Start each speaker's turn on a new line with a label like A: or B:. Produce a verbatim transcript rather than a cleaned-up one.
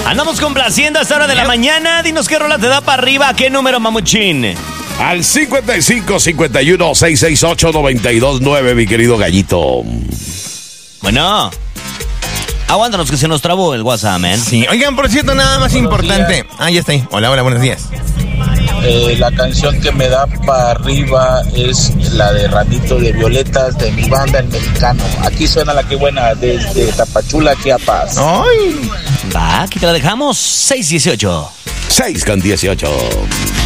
A: Andamos complaciendo a esta hora de la mañana. Dinos qué rola te da para arriba. ¿Qué número, mamuchín?
B: Al cincuenta y cinco, cincuenta y uno, seiscientos sesenta y ocho, noventa y dos nueve, mi querido gallito.
A: Bueno, aguántanos que se nos trabó el WhatsApp, man.
C: Sí, oigan, por cierto, nada más buenos importante. Días. Ah, ya está ahí. Hola, hola, buenos días.
D: Eh, la canción que me da para arriba es la de Ramito de Violetas de mi banda El Mexicano. Aquí suena la que buena desde Tapachula, Chiapas.
C: ¡Ay!
A: Va, aquí te la dejamos. seis dieciocho.
B: seis con dieciocho.